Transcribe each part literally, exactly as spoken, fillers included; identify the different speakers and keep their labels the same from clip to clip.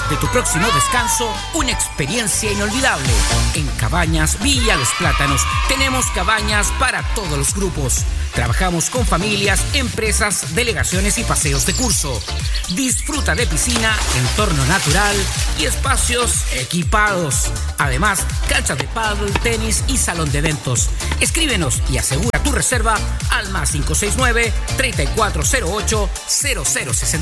Speaker 1: de tu próximo descanso una experiencia inolvidable. En Cabañas Villa Los Plátanos tenemos cabañas para todos los grupos. Trabajamos con familias, empresas, delegaciones y paseos de curso. Disfruta de piscina, entorno natural y espacios equipados. Además, canchas de pádel, tenis y salón de eventos. Escríbenos y asegura tu reserva al más cinco seis nueve, tres cuatro cero ocho, cero cero seis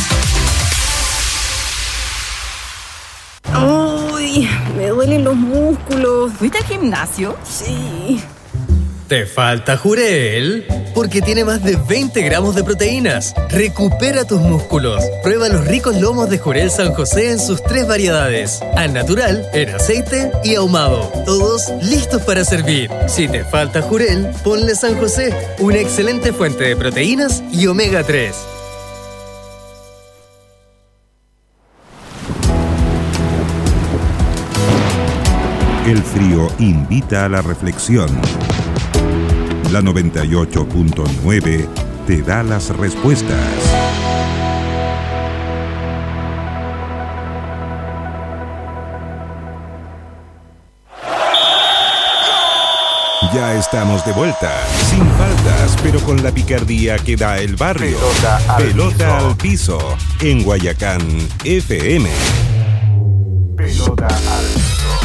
Speaker 1: uno.
Speaker 2: Uy, me duelen los músculos.
Speaker 3: ¿Fuiste al gimnasio?
Speaker 2: Sí.
Speaker 4: ¿Te falta Jurel? Porque tiene más de veinte gramos de proteínas. Recupera tus músculos. Prueba los ricos lomos de Jurel San José en sus tres variedades: al natural, en aceite y ahumado. Todos listos para servir. Si te falta Jurel, ponle San José, una excelente fuente de proteínas y omega tres.
Speaker 5: El frío invita a la reflexión. La noventa y ocho punto nueve te da las respuestas. Ya estamos de vuelta, sin faltas, pero con la picardía que da el barrio. Pelota al, Pelota piso. al piso, en Guayacán F M. Pelota al piso.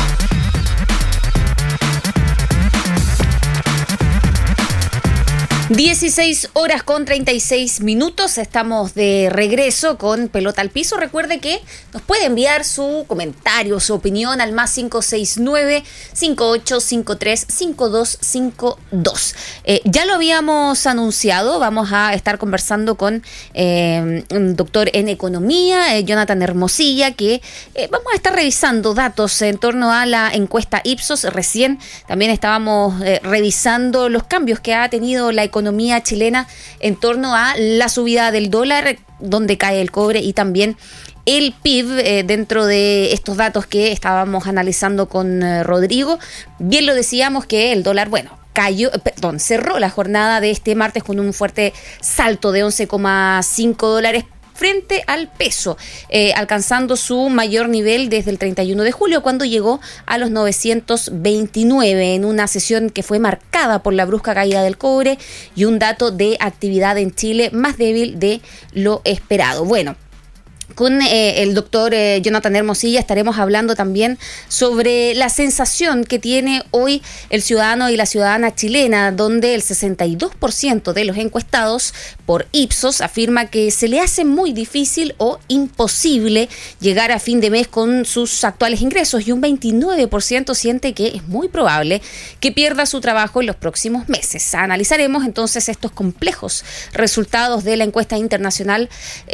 Speaker 6: dieciséis horas con treinta y seis minutos, estamos de regreso con Pelota al Piso. Recuerde que nos puede enviar su comentario, su opinión al más cinco seis nueve, cinco ocho cinco tres, cinco dos cinco dos. Eh, ya lo habíamos anunciado, vamos a estar conversando con eh, un doctor en economía, eh, Jonathan Hermosilla, que eh, vamos a estar revisando datos en torno a la encuesta Ipsos. Recién también estábamos eh, revisando los cambios que ha tenido la economía economía chilena en torno a la subida del dólar, donde cae el cobre, y también el P I B eh, dentro de estos datos que estábamos analizando con eh, Rodrigo. Bien lo decíamos que el dólar, bueno, cayó, perdón, cerró la jornada de este martes con un fuerte salto de once coma cinco dólares frente al peso, eh, alcanzando su mayor nivel desde el treinta y uno de julio, cuando llegó a los novecientos veintinueve, en una sesión que fue marcada por la brusca caída del cobre y un dato de actividad en Chile más débil de lo esperado. Bueno, con eh, el doctor eh, Jonathan Hermosilla estaremos hablando también sobre la sensación que tiene hoy el ciudadano y la ciudadana chilena, donde el sesenta y dos por ciento de los encuestados por Ipsos afirma que se le hace muy difícil o imposible llegar a fin de mes con sus actuales ingresos, y un veintinueve por ciento siente que es muy probable que pierda su trabajo en los próximos meses. Analizaremos entonces estos complejos resultados de la encuesta internacional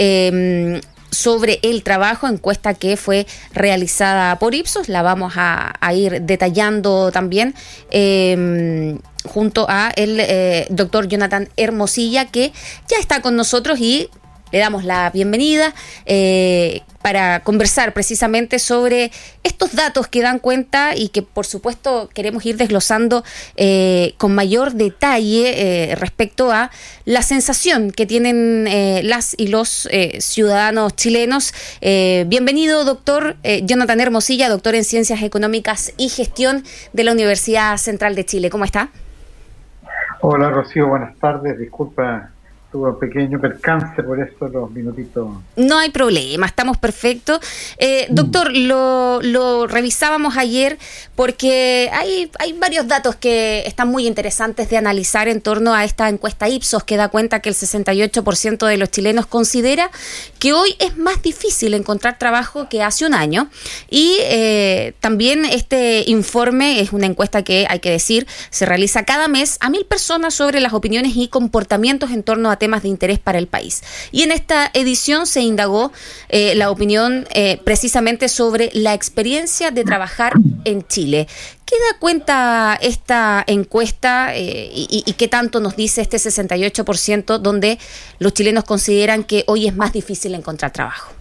Speaker 6: eh, sobre el trabajo, encuesta que fue realizada por Ipsos. La vamos a, a ir detallando también eh, junto a el eh, doctor Jonathan Hermosilla, que ya está con nosotros, y le damos la bienvenida eh, para conversar precisamente sobre estos datos que dan cuenta y que, por supuesto, queremos ir desglosando eh, con mayor detalle eh, respecto a la sensación que tienen eh, las y los eh, ciudadanos chilenos. Eh, bienvenido, doctor eh, Jonathan Hermosilla, doctor en Ciencias Económicas y Gestión de la Universidad Central de Chile. ¿Cómo está?
Speaker 7: Hola, Rocío, buenas tardes. Disculpa, tuve un pequeño percance, por eso los minutitos.
Speaker 6: No hay problema, estamos perfectos. Eh, doctor, mm. lo, lo revisábamos ayer porque hay, hay varios datos que están muy interesantes de analizar en torno a esta encuesta Ipsos, que da cuenta que el sesenta y ocho por ciento de los chilenos considera que hoy es más difícil encontrar trabajo que hace un año. Y eh, también este informe es una encuesta que, hay que decir, se realiza cada mes a mil personas sobre las opiniones y comportamientos en torno a temas de interés para el país. Y en esta edición se indagó eh, la opinión eh, precisamente sobre la experiencia de trabajar en Chile. ¿Qué da cuenta esta encuesta eh, y, y qué tanto nos dice este sesenta y ocho por ciento donde los chilenos consideran que hoy es más difícil encontrar trabajo?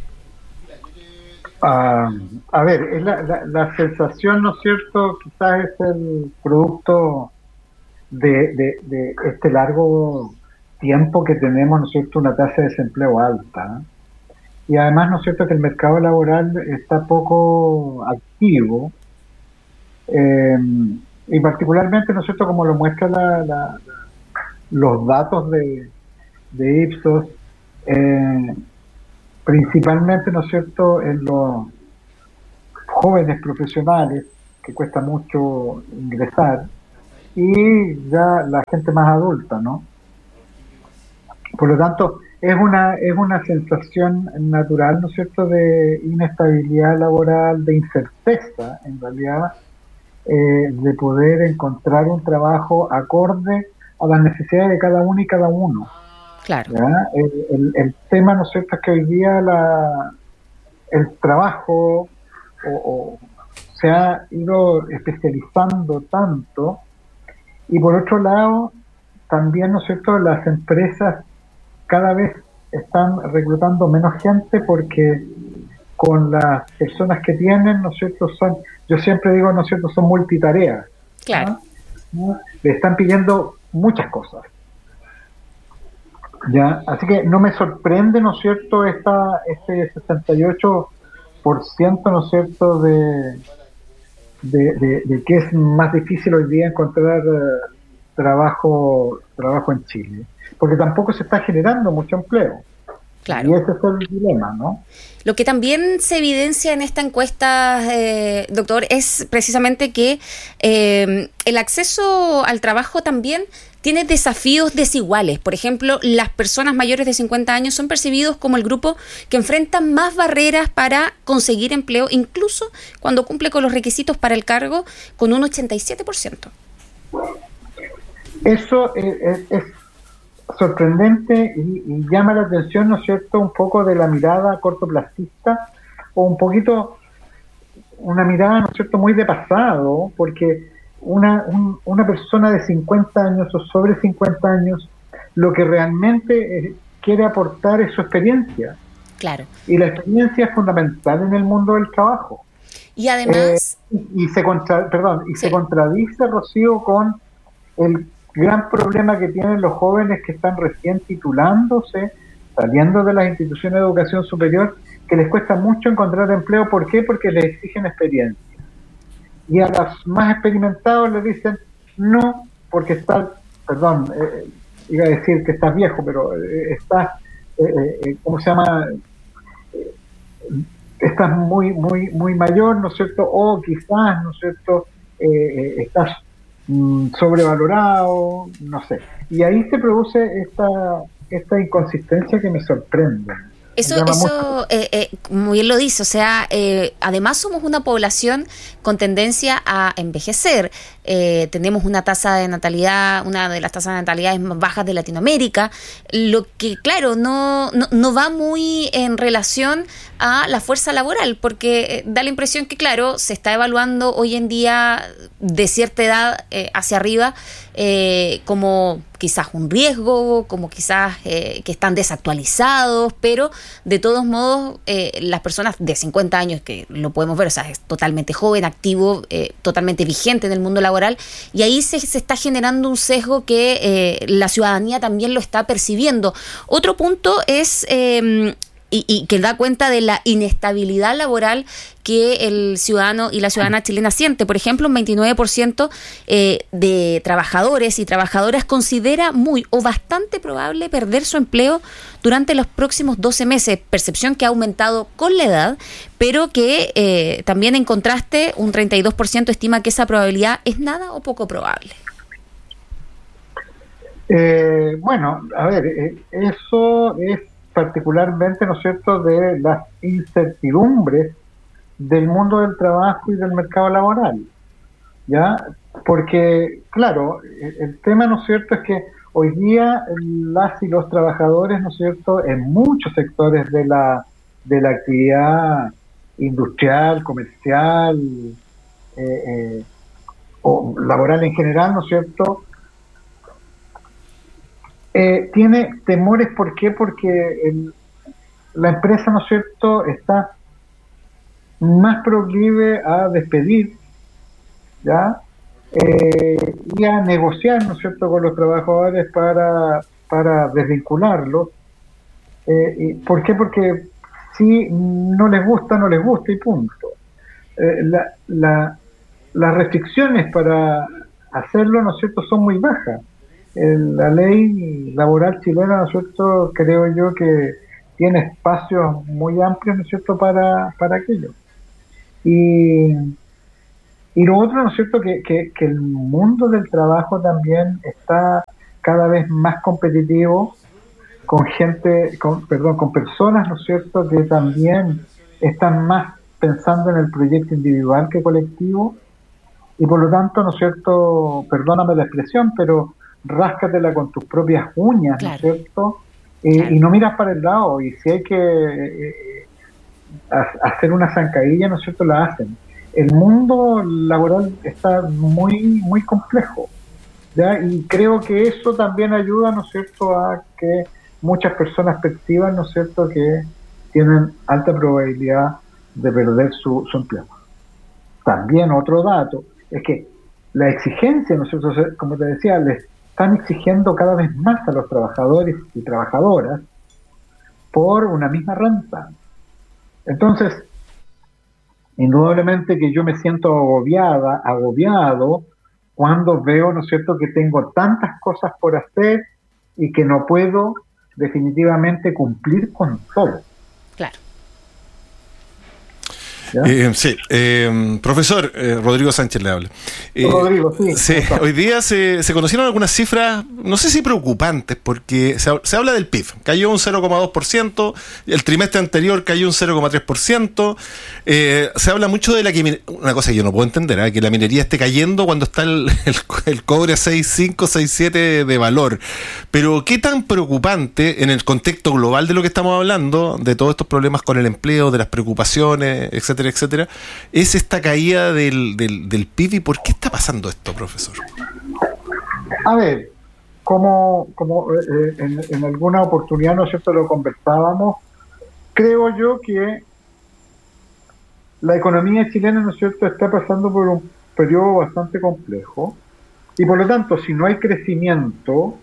Speaker 7: Uh, a ver, es la, la, la sensación, ¿no es cierto? Quizás es el producto de, de, de este largo tiempo que tenemos, ¿no es cierto?, una tasa de desempleo alta, y además, ¿no es cierto?, que el mercado laboral está poco activo, eh, y particularmente, ¿no es cierto?, como lo muestra la, la, los datos de, de Ipsos, eh, principalmente, ¿no es cierto?, en los jóvenes profesionales, que cuesta mucho ingresar, y ya la gente más adulta, ¿no? Por lo tanto, es una es una sensación natural, ¿no es cierto?, de inestabilidad laboral, de incerteza, en realidad, eh, de poder encontrar un trabajo acorde a las necesidades de cada uno y cada uno.
Speaker 6: Claro.
Speaker 7: El, el, el tema, ¿no es cierto?, es que hoy día la, el trabajo o, o se ha ido especializando tanto, y por otro lado, también, ¿no es cierto?, las empresas cada vez están reclutando menos gente porque con las personas que tienen, ¿no es cierto?, son, yo siempre digo, ¿no es cierto?, son multitareas.
Speaker 6: Claro.
Speaker 7: ¿no? Le están pidiendo muchas cosas. Ya, así que no me sorprende, ¿no es cierto?, esta, este sesenta y ocho por ciento, ¿no es cierto?, de, de, de, de que es más difícil hoy día encontrar uh, trabajo, trabajo en Chile. Porque tampoco se está generando mucho empleo.
Speaker 6: Claro.
Speaker 7: Y ese es el dilema, ¿no?
Speaker 6: Lo que también se evidencia en esta encuesta, eh, doctor, es precisamente que eh, el acceso al trabajo también tiene desafíos desiguales. Por ejemplo, las personas mayores de cincuenta años son percibidos como el grupo que enfrenta más barreras para conseguir empleo, incluso cuando cumple con los requisitos para el cargo, con un ochenta y siete por ciento.
Speaker 7: Eso es... es, es sorprendente y, y llama la atención, ¿no es cierto?, un poco de la mirada cortoplacista, o un poquito una mirada, ¿no es cierto?, muy de pasado, porque una, un, una persona de cincuenta años o sobre cincuenta años lo que realmente eh, quiere aportar es su experiencia.
Speaker 6: Claro.
Speaker 7: Y la experiencia es fundamental en el mundo del trabajo.
Speaker 6: Y además...
Speaker 7: Eh, y, y se contra, perdón, y sí. se contradice, Rocío, con el gran problema que tienen los jóvenes que están recién titulándose, saliendo de las instituciones de educación superior, que les cuesta mucho encontrar empleo. ¿Por qué? Porque les exigen experiencia. Y a los más experimentados les dicen, no, porque estás, perdón, eh, iba a decir que estás viejo, pero eh, estás, eh, eh, ¿cómo se llama? Eh, estás muy, muy, muy mayor, ¿no es cierto? O quizás, ¿no es cierto?, eh, estás sobrevalorado, no sé. Y ahí se produce esta esta inconsistencia que me sorprende.
Speaker 6: Eso, eso eh, eh, muy bien lo dice, o sea, eh, además somos una población con tendencia a envejecer. Eh, tenemos una tasa de natalidad, una de las tasas de natalidad más bajas de Latinoamérica, lo que, claro, no, no, no va muy en relación a la fuerza laboral, porque da la impresión que, claro, se está evaluando hoy en día de cierta edad eh, hacia arriba eh, como quizás un riesgo, como quizás eh, que están desactualizados, pero de todos modos eh, las personas de cincuenta años, que lo podemos ver, o sea, es totalmente joven, activo, eh, totalmente vigente en el mundo laboral, y ahí se, se está generando un sesgo que eh, la ciudadanía también lo está percibiendo. Otro punto es... Eh, Y, y que da cuenta de la inestabilidad laboral que el ciudadano y la ciudadana chilena siente. Por ejemplo, un veintinueve por ciento eh, de trabajadores y trabajadoras considera muy o bastante probable perder su empleo durante los próximos doce meses, percepción que ha aumentado con la edad, pero que eh, también en contraste un treinta y dos por ciento estima que esa probabilidad es nada o poco probable.
Speaker 7: Eh, bueno, a ver, eh, eso es particularmente, ¿no es cierto?, de las incertidumbres del mundo del trabajo y del mercado laboral, ¿ya? Porque, claro, el tema, ¿no es cierto?, es que hoy día las y los trabajadores, ¿no es cierto?, en muchos sectores de la de la actividad industrial, comercial eh, eh, o laboral en general, ¿no es cierto?, Eh, tiene temores. ¿Por qué? Porque el, la empresa, ¿no es cierto?, está más proclive a despedir, ¿ya? Eh, y a negociar, ¿no es cierto?, con los trabajadores para, para desvincularlos. Eh, y ¿por qué? Porque si no les gusta, no les gusta y punto. Eh, la, la, las restricciones para hacerlo, ¿no es cierto?, son muy bajas. Eh, la ley laboral chilena, ¿no es cierto?, creo yo que tiene espacios muy amplios, ¿no es cierto?, para, para aquello. Y, y lo otro, ¿no es cierto?, que, que, que el mundo del trabajo también está cada vez más competitivo, con gente, con, perdón, con personas, ¿no es cierto?, que también están más pensando en el proyecto individual que colectivo, y por lo tanto, ¿no es cierto?, perdóname la expresión, pero ráscatela con tus propias uñas, claro. ¿No es cierto?, eh, claro. Y no miras para el lado, y si hay que eh, hacer una zancadilla, ¿no es cierto?, la hacen. El mundo laboral está muy, muy complejo, ¿ya? Y creo que eso también ayuda, ¿no es cierto?, a que muchas personas perciban, ¿no es cierto?, que tienen alta probabilidad de perder su, su empleo. También otro dato es que la exigencia, ¿no es cierto?, como te decía, les están exigiendo cada vez más a los trabajadores y trabajadoras por una misma renta. Entonces, indudablemente que yo me siento agobiada, agobiado, cuando veo, ¿no es cierto?, que tengo tantas cosas por hacer y que no puedo definitivamente cumplir con todo.
Speaker 6: Claro.
Speaker 3: Eh, sí, eh, profesor eh, Rodrigo Sánchez le habla. Eh,
Speaker 7: Rodrigo, sí.
Speaker 3: sí hoy día se, se conocieron algunas cifras, no sé si preocupantes, porque se, se habla del P I B, cayó un cero coma dos por ciento, el trimestre anterior cayó un cero coma tres por ciento, eh, se habla mucho de la que, una cosa que yo no puedo entender, ¿eh? que la minería esté cayendo cuando está el, el, el cobre a seis coma cinco, seis coma siete de valor, pero ¿qué tan preocupante en el contexto global de lo que estamos hablando, de todos estos problemas con el empleo, de las preocupaciones, etcétera, etcétera, es esta caída del, del, del P I B? ¿Y por qué está pasando esto, profesor?
Speaker 7: A ver, como, como eh, en, en alguna oportunidad, ¿no es cierto?, lo conversábamos, creo yo que la economía chilena, ¿no es cierto?, está pasando por un periodo bastante complejo, y por lo tanto, si no hay crecimiento,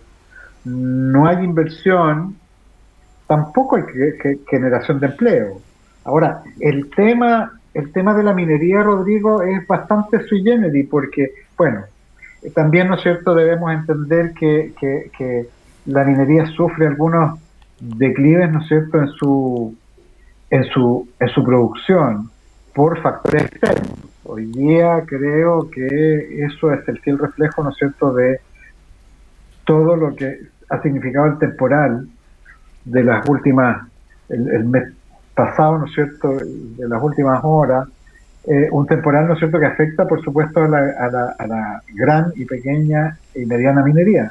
Speaker 7: no hay inversión, tampoco hay que, que, generación de empleo. Ahora, el tema el tema de la minería, Rodrigo, es bastante sui generis, porque, bueno, también, ¿no es cierto?, debemos entender que, que, que la minería sufre algunos declives, ¿no es cierto?, en su en su en su producción por factores externos. Hoy día creo que eso es el fiel reflejo, ¿no es cierto?, de todo lo que ha significado el temporal de las últimas, el, el mes pasado, ¿no es cierto?, de las últimas horas, eh, un temporal, ¿no es cierto?, que afecta, por supuesto, a la, a la, a la gran y pequeña y mediana minería.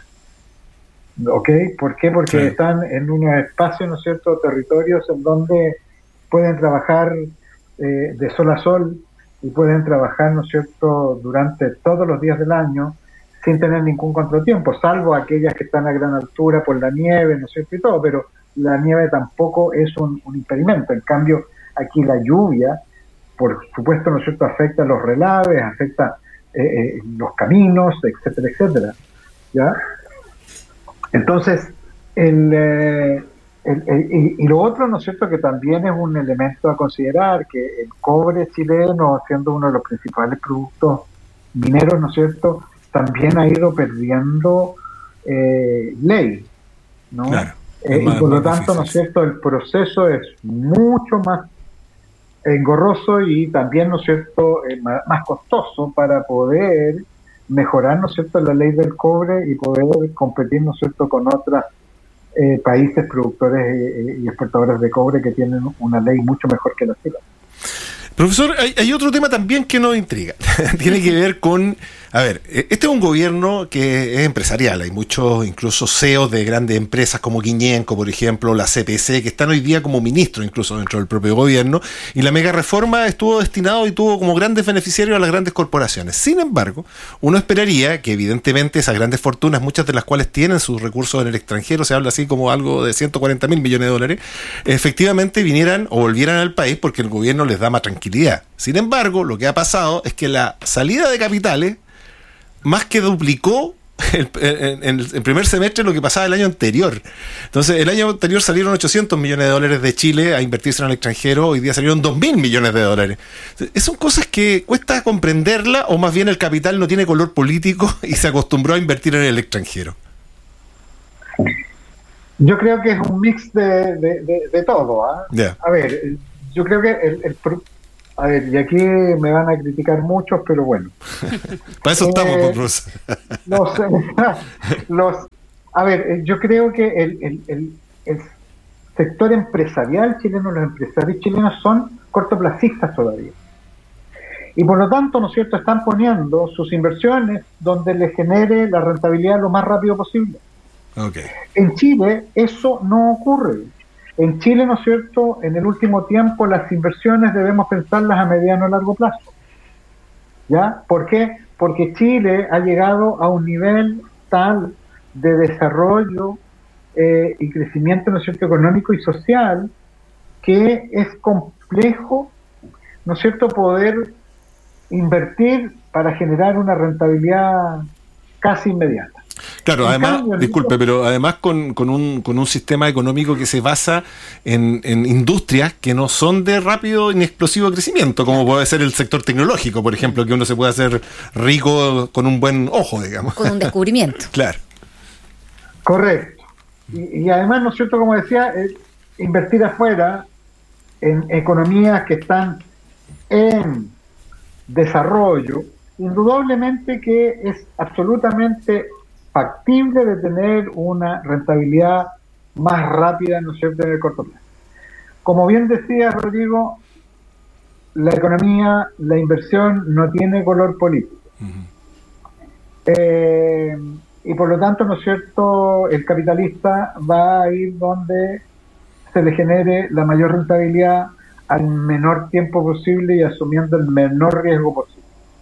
Speaker 7: ¿Ok? ¿Por qué? Porque sí. Están en unos espacios, ¿no es cierto?, territorios en donde pueden trabajar eh, de sol a sol y pueden trabajar, ¿no es cierto?, durante todos los días del año sin tener ningún contratiempo, salvo aquellas que están a gran altura por la nieve, ¿no es cierto?, y todo, pero la nieve tampoco es un, un impedimento. En cambio, aquí la lluvia, por supuesto, ¿no es cierto?, afecta los relaves, afecta eh, eh, los caminos, etcétera, etcétera. ¿Ya? Entonces, el, eh, el, el, y, y lo otro, ¿no es cierto?, que también es un elemento a considerar, que el cobre chileno, siendo uno de los principales productos mineros, ¿no es cierto?, también ha ido perdiendo eh, ley, ¿no? Claro. Eh, más, y por lo tanto, difícil. ¿No es cierto?, el proceso es mucho más engorroso y también, ¿no es cierto?, eh, más, más costoso para poder mejorar, ¿no es cierto?, la ley del cobre y poder competir, ¿no es cierto?, con otros eh, países productores eh, y exportadores de cobre que tienen una ley mucho mejor que la chilena.
Speaker 3: Profesor, hay, hay otro tema también que nos intriga. Tiene que ver con... A ver, este es un gobierno que es empresarial. Hay muchos, incluso C E Os de grandes empresas como Guiñenco, por ejemplo, la C P C, que están hoy día como ministros incluso dentro del propio gobierno. Y la mega reforma estuvo destinado y tuvo como grandes beneficiarios a las grandes corporaciones. Sin embargo, uno esperaría que evidentemente esas grandes fortunas, muchas de las cuales tienen sus recursos en el extranjero, se habla así como algo de ciento cuarenta mil millones de dólares, efectivamente vinieran o volvieran al país porque el gobierno les da más tranquilidad. Sin embargo, lo que ha pasado es que la salida de capitales más que duplicó, el, en, en el primer semestre lo que pasaba el año anterior. Entonces, el año anterior salieron ochocientos millones de dólares de Chile a invertirse en el extranjero, hoy día salieron dos mil millones de dólares. Esas son cosas que cuesta comprenderla, o más bien el capital no tiene color político y se acostumbró a invertir en el extranjero.
Speaker 7: Yo creo que es un mix de, de, de, de todo. ¿eh? Yeah. A ver, yo creo que el, el a ver, y aquí me van a criticar muchos, pero bueno.
Speaker 3: Para eso estamos, eh, Bruce.
Speaker 7: los, los, a ver, yo creo que el, el, el, el sector empresarial chileno, los empresarios chilenos son cortoplacistas todavía. Y por lo tanto, ¿no es cierto?, están poniendo sus inversiones donde les genere la rentabilidad lo más rápido posible.
Speaker 3: Okay.
Speaker 7: En Chile eso no ocurre. En Chile, ¿no es cierto?, en el último tiempo las inversiones debemos pensarlas a mediano o largo plazo. ¿Ya? ¿Por qué? Porque Chile ha llegado a un nivel tal de desarrollo eh, y crecimiento, ¿no es cierto?, económico y social, que es complejo, ¿no es cierto?, poder invertir para generar una rentabilidad casi inmediata.
Speaker 3: Claro, en además, cambio, disculpe, pero además con, con, un, con un sistema económico que se basa en, en industrias que no son de rápido y explosivo crecimiento, como puede ser el sector tecnológico, por ejemplo, que uno se puede hacer rico con un buen ojo, digamos.
Speaker 6: Con un descubrimiento.
Speaker 3: Claro.
Speaker 7: Correcto. Y, y además, ¿no es cierto?, como decía, eh, invertir afuera en economías que están en desarrollo, indudablemente que es absolutamente factible de tener una rentabilidad más rápida, ¿no es cierto?, en el corto plazo. Como bien decía Rodrigo, la economía, la inversión no tiene color político. Uh-huh. Eh, y por lo tanto, ¿no es cierto?, el capitalista va a ir donde se le genere la mayor rentabilidad al menor tiempo posible y asumiendo el menor riesgo posible.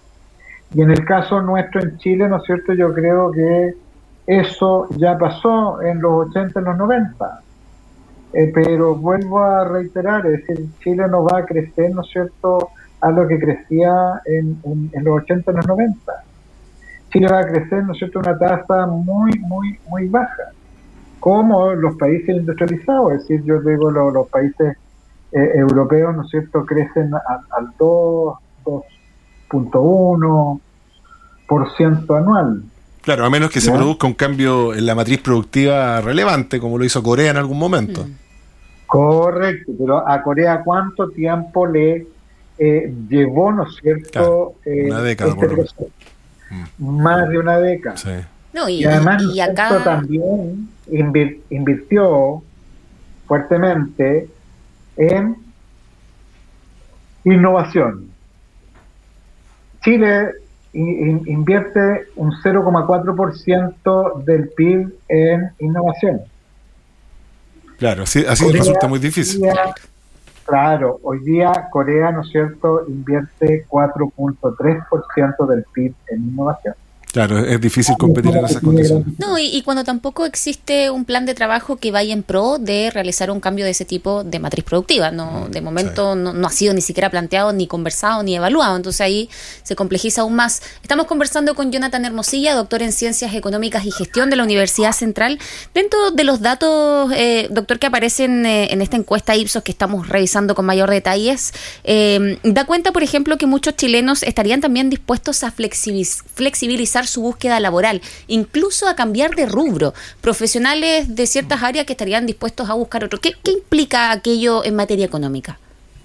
Speaker 7: Y en el caso nuestro en Chile, ¿no es cierto?, yo creo que eso ya pasó en los ochenta, en los noventa. Eh, pero vuelvo a reiterar, es decir, Chile no va a crecer, ¿no es cierto?, a lo que crecía en, en, en los ochenta, en los noventa. Chile va a crecer, ¿no es cierto?, a una tasa muy, muy, muy baja, como los países industrializados. Es decir, yo digo, los, los países eh, europeos, ¿no es cierto?, crecen al, al dos, dos punto uno por ciento anual.
Speaker 3: Claro, a menos que ¿no? se produzca un cambio en la matriz productiva relevante, como lo hizo Corea en algún momento. Mm.
Speaker 7: Correcto, pero a Corea ¿cuánto tiempo le eh, llevó, ¿no es cierto?
Speaker 3: Claro, eh, una década, este por lo menos.
Speaker 7: Mm. Más de una década.
Speaker 3: Sí.
Speaker 6: No, y,
Speaker 7: y además
Speaker 6: y acá
Speaker 7: también invir, invirtió fuertemente en innovación. Chile invierte un cero coma cuatro por ciento del P I B en innovación.
Speaker 3: Claro, así, así Corea, resulta muy difícil.
Speaker 7: Hoy día, claro, hoy día Corea, ¿no es cierto?, invierte cuatro punto tres por ciento del P I B en innovación.
Speaker 3: Claro, es difícil competir en esas condiciones.
Speaker 6: No, y, y cuando tampoco existe un plan de trabajo que vaya en pro de realizar un cambio de ese tipo de matriz productiva. No, de momento sí. no, no ha sido ni siquiera planteado, ni conversado, ni evaluado. Entonces ahí se complejiza aún más. Estamos conversando con Jonathan Hermosilla, doctor en Ciencias Económicas y Gestión de la Universidad Central. Dentro de los datos, eh, doctor, que aparecen eh, en esta encuesta Ipsos que estamos revisando con mayor detalles, eh, da cuenta, por ejemplo, que muchos chilenos estarían también dispuestos a flexibiliz- flexibilizar su búsqueda laboral, incluso a cambiar de rubro. Profesionales de ciertas áreas que estarían dispuestos a buscar otro. ¿Qué, qué implica aquello en materia económica?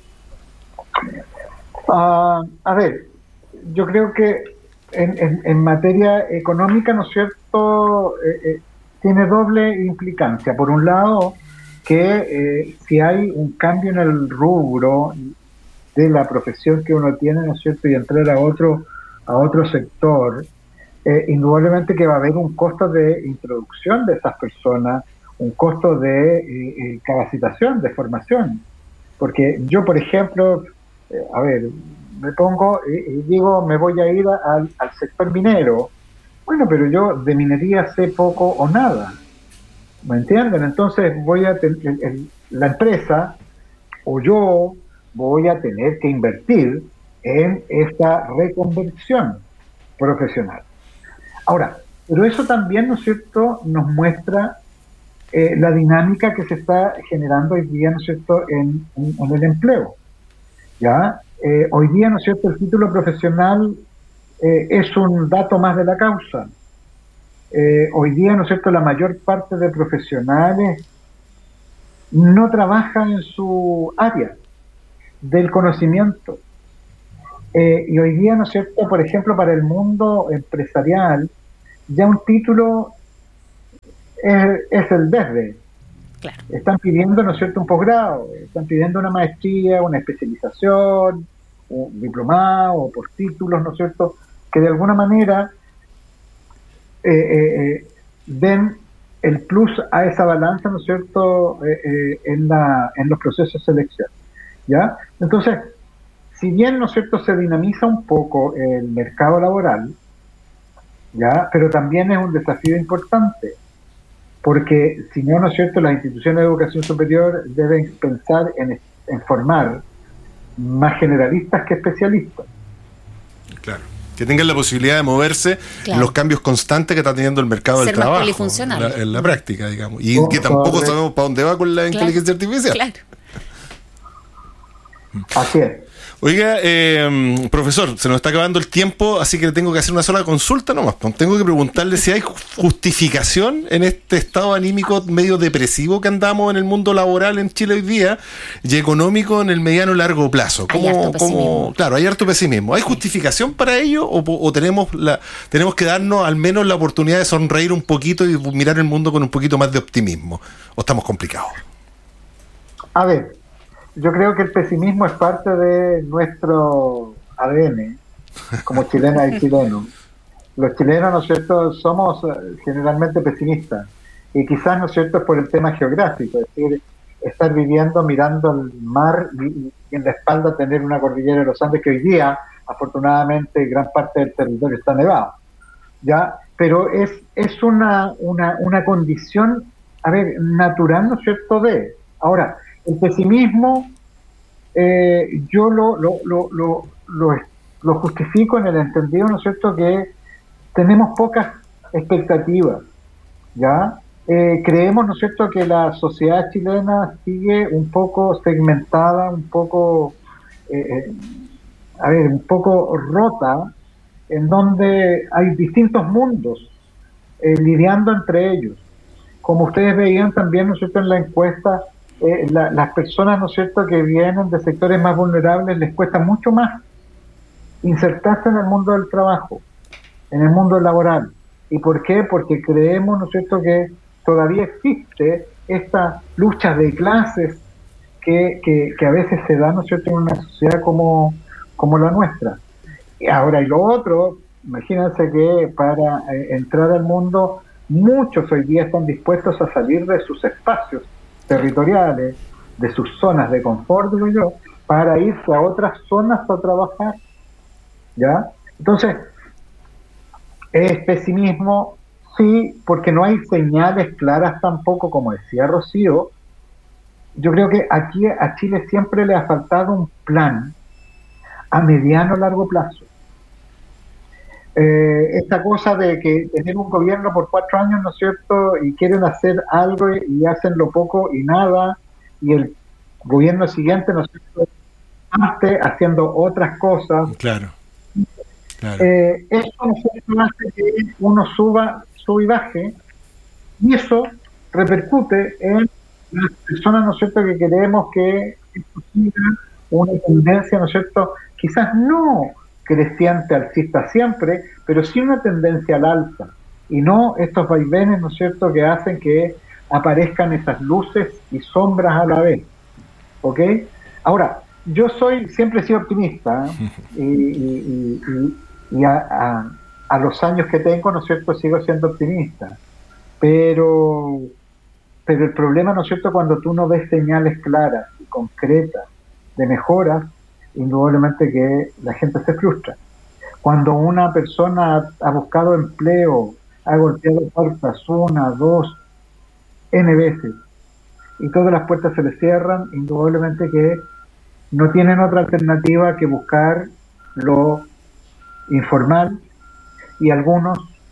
Speaker 7: Uh, a ver, yo creo que en, en, en materia económica, ¿no es cierto?, eh, eh, tiene doble implicancia. Por un lado, que eh, si hay un cambio en el rubro de la profesión que uno tiene, ¿no es cierto?, y entrar a otro a otro sector, Eh, indudablemente que va a haber un costo de introducción de esas personas, un costo de eh, eh, capacitación, de formación. Porque yo, por ejemplo, eh, a ver, me pongo y eh, digo, me voy a ir a, al, al sector minero. Bueno, pero yo de minería sé poco o nada. ¿Me entienden? Entonces voy a ten, el, el, la empresa o yo voy a tener que invertir en esta reconversión profesional. Ahora, Pero eso también, ¿no es cierto?, nos muestra eh, la dinámica que se está generando hoy día, ¿no es cierto?, en, en, en el empleo. ¿Ya? Eh, hoy día, ¿no es cierto?, el título profesional eh, es un dato más de la causa. Eh, hoy día, ¿no es cierto?, la mayor parte de profesionales no trabaja en su área del conocimiento. Eh, y hoy día, ¿no es cierto?, por ejemplo, para el mundo empresarial, ya un título es, es el verde.
Speaker 6: Claro.
Speaker 7: Están pidiendo, ¿no es cierto?, un posgrado, están pidiendo una maestría, una especialización, un diplomado o por títulos, ¿no es cierto?, que de alguna manera eh, eh, den el plus a esa balanza, ¿no es cierto?, eh, eh, en, la, en los procesos de selección, ¿ya? Entonces, si bien, ¿no es cierto?, se dinamiza un poco el mercado laboral, ¿ya?, pero también es un desafío importante, porque si no, ¿no es cierto?, las instituciones de educación superior deben pensar en, en formar más generalistas que especialistas.
Speaker 3: Claro. Que tengan la posibilidad de moverse claro. en los cambios constantes que está teniendo el mercado
Speaker 6: Ser
Speaker 3: del trabajo.
Speaker 6: Polifuncional.
Speaker 3: En la, en la práctica, digamos. Y oh, que tampoco correcto. sabemos para dónde va con la claro. inteligencia artificial.
Speaker 6: Claro.
Speaker 7: Así es.
Speaker 3: Oiga, eh, profesor, se nos está acabando el tiempo, así que le tengo que hacer una sola consulta nomás. Tengo que preguntarle si hay justificación en este estado anímico medio depresivo que andamos en el mundo laboral en Chile hoy día y económico en el mediano y largo plazo. ¿Cómo,
Speaker 6: hay harto
Speaker 3: cómo,
Speaker 6: pesimismo.
Speaker 3: Claro, hay harto pesimismo. ¿Hay justificación para ello o, o tenemos, la, tenemos que darnos al menos la oportunidad de sonreír un poquito y mirar el mundo con un poquito más de optimismo? ¿O estamos complicados?
Speaker 7: A ver. Yo creo que el pesimismo es parte de nuestro A D N, como chilenas y chilenos. Los chilenos, ¿no es cierto?, somos generalmente pesimistas. Y quizás, ¿no es cierto?, es por el tema geográfico, es decir, estar viviendo mirando el mar y, y en la espalda tener una cordillera de los Andes que hoy día, afortunadamente, gran parte del territorio está nevado. ¿Ya? Pero es, es una, una, una condición, a ver, natural, ¿no es cierto?, de... Ahora, el pesimismo eh, yo lo, lo, lo, lo, lo, lo justifico en el entendido, ¿no es cierto?, que tenemos pocas expectativas, ¿ya? Eh, creemos, ¿no es cierto?, que la sociedad chilena sigue un poco segmentada, un poco, eh, a ver, un poco rota, en donde hay distintos mundos eh, lidiando entre ellos. Como ustedes veían también, ¿no es cierto?, en la encuesta, Eh, la, las personas, ¿no es cierto?, que vienen de sectores más vulnerables les cuesta mucho más insertarse en el mundo del trabajo, en el mundo laboral. ¿Y por qué? Porque creemos, ¿no es cierto?, que todavía existe esta lucha de clases que, que, que a veces se da, ¿no es cierto?, en una sociedad como, como la nuestra. Y ahora, y lo otro, imagínense que para eh, entrar al mundo, muchos hoy día están dispuestos a salir de sus espacios territoriales, de sus zonas de confort, digo yo, para irse a otras zonas a trabajar, ¿ya? Entonces, es pesimismo, sí, porque no hay señales claras tampoco, como decía Rocío. Yo creo que aquí a Chile siempre le ha faltado un plan a mediano o largo plazo. Eh, esta cosa de que tener un gobierno por cuatro años, ¿no es cierto?, y quieren hacer algo y, y hacen lo poco y nada, y el gobierno siguiente, ¿no es cierto?, haciendo otras cosas.
Speaker 3: Claro. claro.
Speaker 7: Eh, eso, ¿no es cierto?, hace que uno suba, sube y baje, y eso repercute en las personas, ¿no es cierto?, que queremos que esto siga una tendencia, ¿no es cierto?, quizás no creciente, alcista siempre, pero sí una tendencia al alza, y no estos vaivenes, ¿no es cierto?, que hacen que aparezcan esas luces y sombras a la vez, ¿ok? Ahora, yo soy, siempre he sido optimista, ¿eh? y, y, y, y a, a, a los años que tengo, ¿no es cierto?, sigo siendo optimista, pero, pero el problema, ¿no es cierto?, cuando tú no ves señales claras y concretas de mejoras, indudablemente que la gente se frustra. Cuando una persona ha, ha buscado empleo, ha golpeado puertas una, dos, n veces, y todas las puertas se le cierran, indudablemente que no tienen otra alternativa que buscar lo informal, y algunos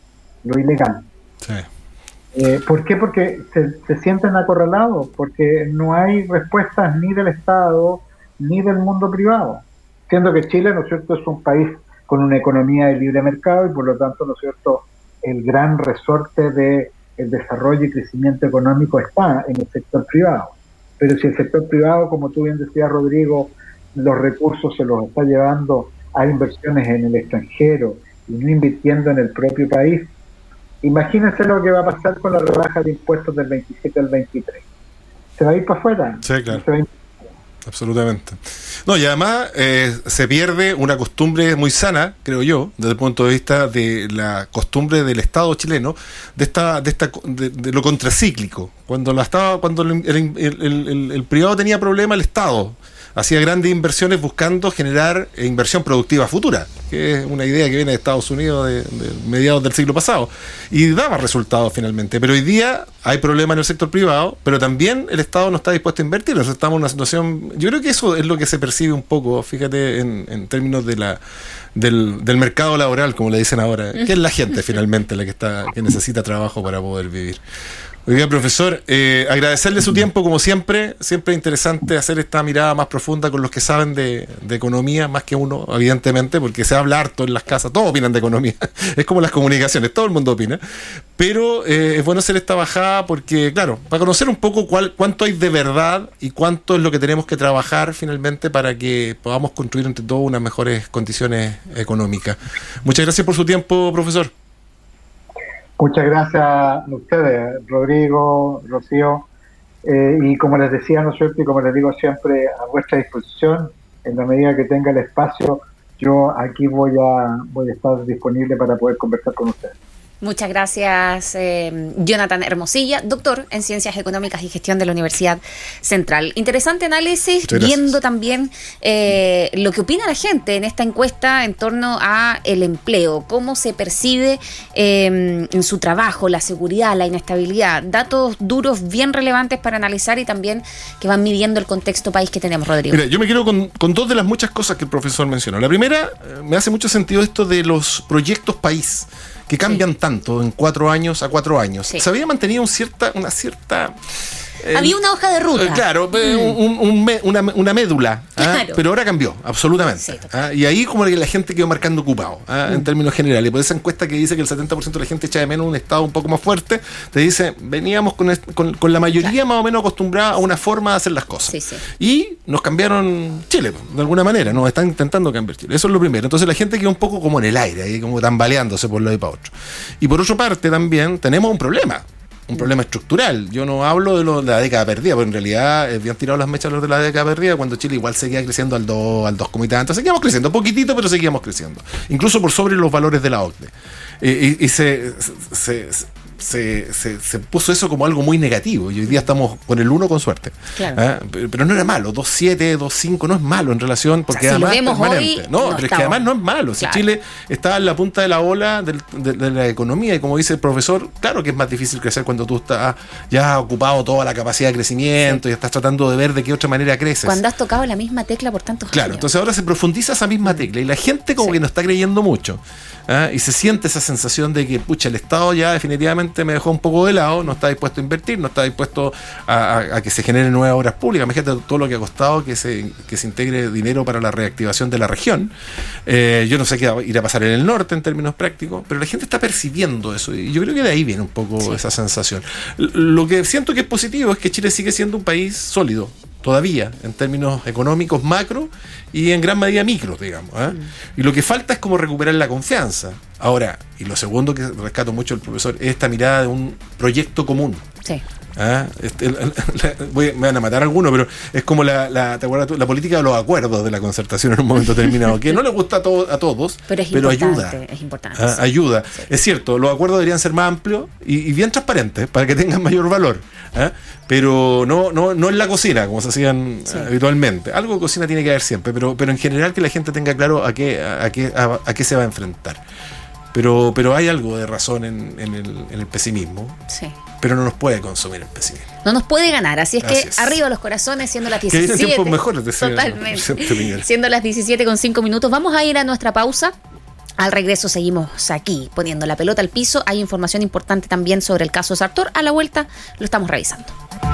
Speaker 7: lo ilegal.
Speaker 3: Sí.
Speaker 7: Eh, ¿Por qué? Porque se, se sienten acorralados, porque no hay respuestas ni del Estado ni del mundo privado. Siendo que Chile, ¿no es cierto?, es un país con una economía de libre mercado y por lo tanto, ¿no es cierto?, el gran resorte de el desarrollo y crecimiento económico está en el sector privado. Pero si el sector privado, como tú bien decías, Rodrigo, los recursos se los está llevando a inversiones en el extranjero y no invirtiendo en el propio país, imagínense lo que va a pasar con la rebaja de impuestos del veintisiete al veintitrés. ¿Se va a ir para afuera?
Speaker 3: Sí, claro.
Speaker 7: Se va a ir...
Speaker 3: Absolutamente. No, y además eh, se pierde una costumbre muy sana, creo yo, desde el punto de vista de la costumbre del Estado chileno, de esta, de esta, de, de lo contracíclico. Cuando la estaba, cuando el, el, el, el, el privado tenía problemas, el Estado hacía grandes inversiones buscando generar inversión productiva futura, que es una idea que viene de Estados Unidos de, de mediados del siglo pasado, y daba resultados finalmente. Pero hoy día hay problemas en el sector privado, pero también el Estado no está dispuesto a invertir. Nosotros estamos en una situación, yo creo que eso es lo que se percibe un poco, fíjate, en, en términos de la del, del mercado laboral, como le dicen ahora, que es la gente finalmente la que está que necesita trabajo para poder vivir. Oiga, profesor, eh, agradecerle su tiempo como siempre, siempre interesante hacer esta mirada más profunda con los que saben de, de economía, más que uno, evidentemente, porque se habla harto en las casas, todos opinan de economía, es como las comunicaciones, todo el mundo opina, pero eh, es bueno hacer esta bajada porque, claro, para conocer un poco cuál, cuánto hay de verdad y cuánto es lo que tenemos que trabajar finalmente para que podamos construir entre todos unas mejores condiciones económicas. Muchas gracias por su tiempo, profesor.
Speaker 7: Muchas gracias a ustedes, Rodrigo, Rocío, eh, y como les decía, ¿no es cierto?, y como les digo siempre, a vuestra disposición, en la medida que tenga el espacio, yo aquí voy a, voy a estar disponible para poder conversar con ustedes.
Speaker 6: Muchas gracias, eh, Jonathan Hermosilla, doctor en Ciencias Económicas y Gestión de la Universidad Central. Interesante análisis, viendo también eh, lo que opina la gente en esta encuesta en torno a el empleo, cómo se percibe eh, en su trabajo, la seguridad, la inestabilidad. Datos duros bien relevantes para analizar y también que van midiendo el contexto país que tenemos, Rodrigo.
Speaker 3: Mira, yo me quedo con, con dos de las muchas cosas que el profesor mencionó. La primera, eh, me hace mucho sentido esto de los proyectos país, que cambian sí. tanto en cuatro años a cuatro años. Sí. Se había mantenido un cierta, una cierta... Eh,
Speaker 6: había una hoja de ruta.
Speaker 3: Eh, claro, mm. un, un me, una, una médula, claro. ¿ah? Pero ahora cambió, absolutamente. Sí, ¿ah? Y ahí como que la gente quedó marcando ocupado, ¿ah? mm. en términos generales. Por esa encuesta que dice que el setenta por ciento de la gente echa de menos un Estado un poco más fuerte, te dice, veníamos con, con, con la mayoría claro. más o menos acostumbrada a una forma de hacer las cosas. Sí, sí. Y nos cambiaron Chile, de alguna manera, nos están intentando cambiar Chile. Eso es lo primero. Entonces la gente quedó un poco como en el aire, ahí como tambaleándose por un lado y para otro. Y por otra parte también tenemos un problema. Un problema estructural. Yo no hablo de, lo, de la década perdida, porque en realidad eh, bien tirado las mechas los de la década perdida, cuando Chile igual seguía creciendo al dos, al dos y tanto. Seguíamos creciendo, poquitito, pero seguíamos creciendo. Incluso por sobre los valores de la O C D E. Eh, y, y se, se, se, se, se, se puso eso como algo muy negativo. Y hoy día estamos con el uno con suerte. Claro. ¿Ah? Pero, pero no era malo. dos siete, dos cinco no es malo en relación, porque o sea, si además es permanente. Hoy, no, no pero es que además no es malo. Claro. Si Chile está en la punta de la ola del, de, de la economía, y como dice el profesor, claro que es más difícil crecer cuando tú estás ya has ocupado toda la capacidad de crecimiento sí. y estás tratando de ver de qué otra manera creces.
Speaker 6: Cuando has tocado la misma tecla por tantos
Speaker 3: claro,
Speaker 6: años.
Speaker 3: Entonces ahora se profundiza esa misma tecla y la gente como sí. que no está creyendo mucho. ¿Ah? Y se siente esa sensación de que, pucha, el Estado ya definitivamente me dejó un poco de lado, no está dispuesto a invertir, no está dispuesto a, a, a que se generen nuevas obras públicas. Imagínate todo lo que ha costado que se, que se integre dinero para la reactivación de la región. Eh, yo no sé qué irá a pasar en el norte en términos prácticos, pero la gente está percibiendo eso y yo creo que de ahí viene un poco sí. esa sensación. Lo que siento que es positivo es que Chile sigue siendo un país sólido, todavía, en términos económicos macro y en gran medida micro, digamos. ¿eh? Mm. Y lo que falta es como recuperar la confianza. Ahora, y lo segundo que rescato mucho del profesor, es esta mirada de un proyecto común. Sí. ¿Ah? Este, la, la, voy, me van a matar algunos, pero es como la, la, ¿te acuerdas tú? La política de los acuerdos de la concertación en un momento determinado, que no le gusta a, to, a todos, pero, es pero ayuda. Es importante. ¿Ah? Sí. Ayuda. Sí. Es cierto, los acuerdos deberían ser más amplios y, y bien transparentes para que tengan mayor valor. ¿Ah? Pero no, no, no en la cocina, como se hacían sí. habitualmente. Algo de cocina tiene que haber siempre, pero, pero en general que la gente tenga claro a qué, a qué, a, a qué se va a enfrentar. Pero, pero hay algo de razón en, en, el, en el pesimismo. Sí. Pero no nos puede consumir el pesimismo.
Speaker 6: No nos puede ganar, así es así que es. Arriba los corazones, siendo las diecisiete.
Speaker 3: Que vienen tiempos mejores de
Speaker 6: ser. Totalmente. Siendo las diecisiete con cinco minutos. Vamos a ir a nuestra pausa. Al regreso seguimos aquí poniendo la pelota al piso. Hay información importante también sobre el caso Sartor. A la vuelta lo estamos revisando.